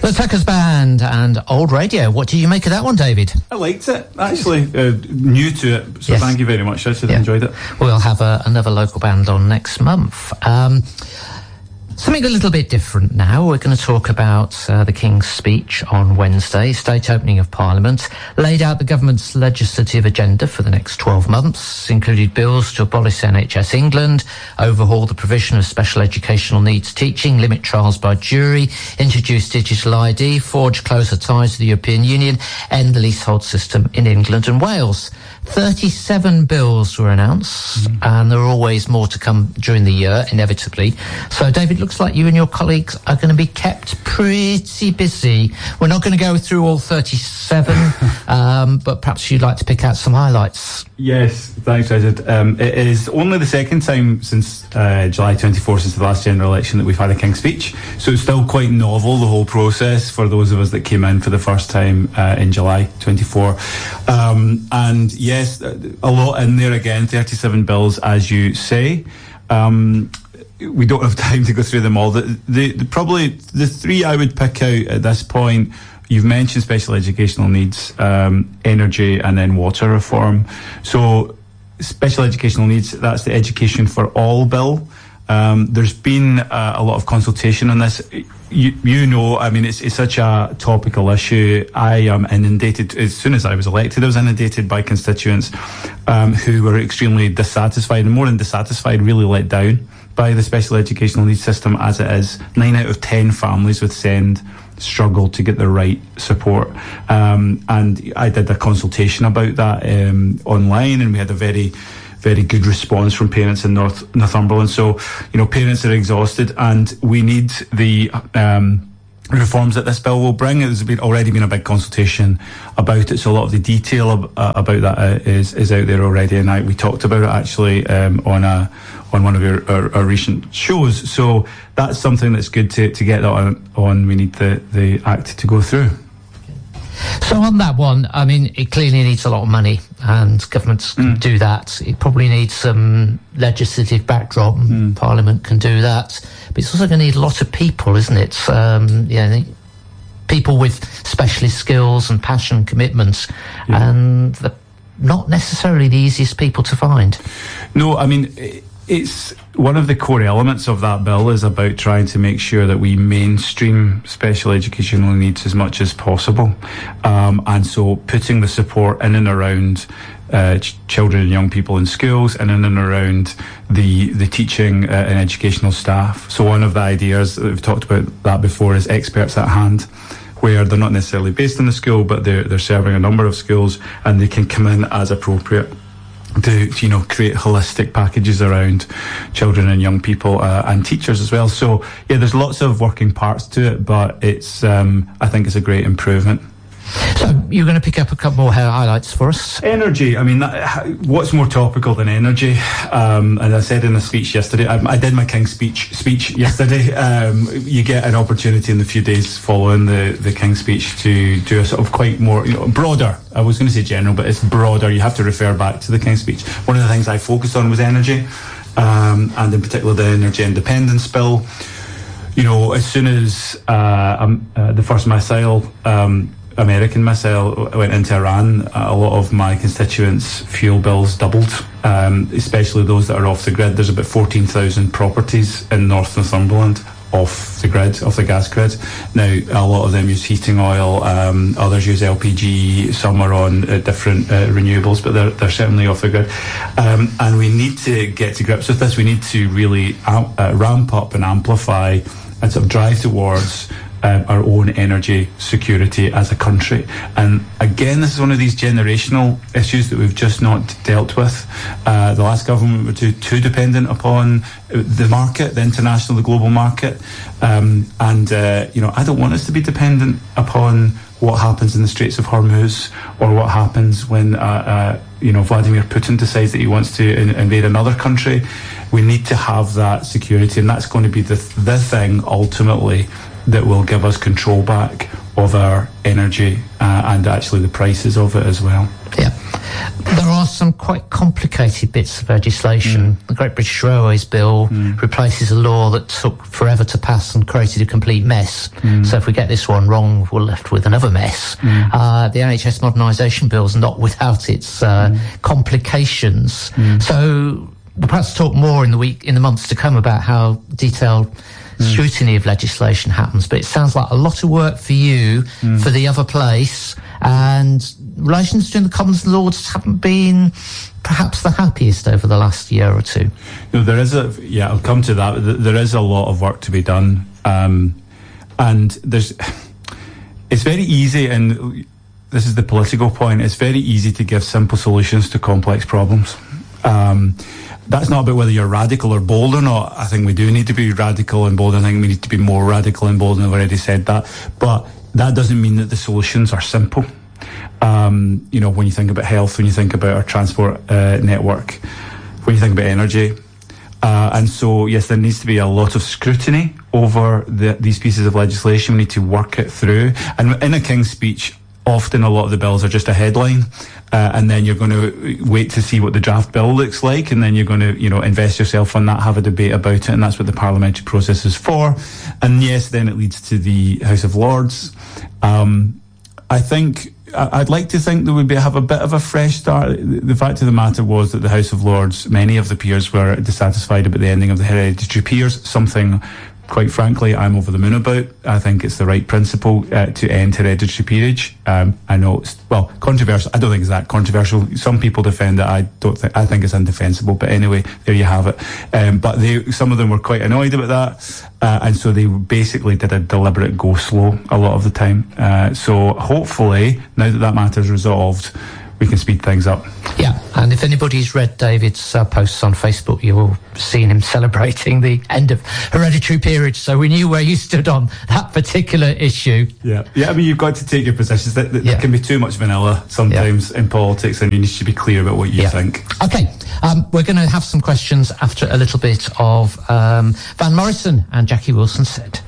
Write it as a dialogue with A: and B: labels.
A: The Tuckers Band and Old Radio. What do you make of that one, David?
B: I liked it, actually. New to it, so yes. Thank you very much. I enjoyed it.
A: We'll have another local band on next month. Something a little bit different now. We're going to talk about the King's speech on Wednesday, state opening of Parliament, laid out the government's legislative agenda for the next 12 months, included bills to abolish NHS England, overhaul the provision of special educational needs teaching, limit trials by jury, introduce digital ID, forge closer ties to the European Union, end the leasehold system in England and Wales. 37 bills were announced, and there are always more to come during the year, inevitably. So, David, looks like you and your colleagues are going to be kept pretty busy. We're not going to go through all 37, but perhaps you'd like to pick out some highlights.
B: Yes, thanks, Richard. It is only the second time since July 24, since the last general election, that we've had a King's speech. So it's still quite novel, the whole process, for those of us that came in for the first time in July 24. And yes, a lot in there again, 37 bills, as you say. We don't have time to go through them all. Probably the three I would pick out at this point, you've mentioned special educational needs, energy, and then water reform. So special educational needs, that's the Education for All bill. There's been a lot of consultation on this. You know, I mean, it's such a topical issue. I am inundated. As soon as I was elected, I was inundated by constituents who were extremely dissatisfied, and more than dissatisfied, really let down by the special educational needs system as it is. 9 out of 10 families with SEND struggle to get the right support. And I did a consultation about that online, and we had a very good response from parents in Northumberland. So, you know, parents are exhausted, and we need the reforms that this bill will bring. There's already been a big consultation about it, so a lot of the detail about that is out there already, and we talked about it actually on one of our recent shows. So that's something that's good to get that on. We need the Act to go through.
A: So on that one, I mean, it clearly needs a lot of money, and governments can do that. It probably needs some legislative backdrop, and Parliament can do that. But it's also going to need a lot of people, isn't it? People with specialist skills and passion and commitments, and they're not necessarily the easiest people to find.
B: No, I mean, it's one of the core elements of that bill is about trying to make sure that we mainstream special educational needs as much as possible, and so putting the support in and around children and young people in schools, and in and around the teaching and educational staff. So one of the ideas, we've talked about that before, is experts at hand, where they're not necessarily based in the school, but they're serving a number of schools, and they can come in as appropriate to, you know, create holistic packages around children and young people and teachers as well. So yeah, there's lots of working parts to it, but it's I think it's a great improvement.
A: So you're going to pick up a couple more highlights for us.
B: Energy. I mean, what's more topical than energy? And I said in a speech yesterday, I did my King's speech yesterday. You get an opportunity in the few days following the King's speech to do a sort of quite more, you know, broader. I was going to say general, but it's broader. You have to refer back to the King's speech. One of the things I focused on was energy, and in particular the Energy Independence Bill. You know, as soon as the first missile, American missile, went into Iran, a lot of my constituents' fuel bills doubled, especially those that are off the grid. There's about 14,000 properties in North Northumberland off the grid, off the gas grid. Now, a lot of them use heating oil, others use LPG, some are on different renewables, but they're certainly off the grid. And we need to get to grips with this. We need to really ramp up and amplify and sort of drive towards our own energy security as a country. And again, this is one of these generational issues that we've just not dealt with. The last government were too dependent upon the market, the international, the global market. You know, I don't want us to be dependent upon what happens in the Straits of Hormuz, or what happens when you know, Vladimir Putin decides that he wants to invade another country. We need to have that security, and that's going to be the thing ultimately that will give us control back of our energy and actually the prices of it as well.
A: Yeah. There are some quite complicated bits of legislation. The Great British Railways Bill replaces a law that took forever to pass and created a complete mess. So if we get this one wrong, we're left with another mess. The NHS Modernisation Bill's not without its complications. So we'll perhaps talk more in the months to come about how detailed scrutiny of legislation happens, but it sounds like a lot of work for you for the other place, and relations between the Commons and Lords haven't been perhaps the happiest over the last year or two.
B: No, there is I'll come to that. There is a lot of work to be done, and it's very easy, and this is the political point, it's very easy to give simple solutions to complex problems. That's not about whether you're radical or bold or not. I think we do need to be radical and bold. I think we need to be more radical and bold, and I've already said that. But that doesn't mean that the solutions are simple. When you think about health, when you think about our transport network, when you think about energy. And so, yes, there needs to be a lot of scrutiny over these pieces of legislation. We need to work it through. And in a King's Speech, often a lot of the bills are just a headline, and then you're going to wait to see what the draft bill looks like, and then you're going to, invest yourself on that, have a debate about it, and that's what the parliamentary process is for. And yes, then it leads to the House of Lords. I think I'd like to think there would have a bit of a fresh start. The fact of the matter was that the House of Lords, many of the peers were dissatisfied about the ending of the hereditary peers, something, quite frankly, I'm over the moon about. I think it's the right principle to end hereditary peerage. I know it's, controversial. I don't think it's that controversial. Some people defend it. I think it's indefensible. But anyway, there you have it. But some of them were quite annoyed about that. And so they basically did a deliberate go slow a lot of the time. So hopefully, now that matter's resolved, we can speed things up.
A: Yeah, and if anybody's read David's posts on Facebook, you'll seen him celebrating the end of hereditary peerage, so we knew where you stood on that particular issue.
B: Yeah. I mean, you've got to take your positions. There can be too much vanilla sometimes in politics, and you need to be clear about what you think.
A: Okay, we're going to have some questions after a little bit of Van Morrison and Jackie Wilson Said.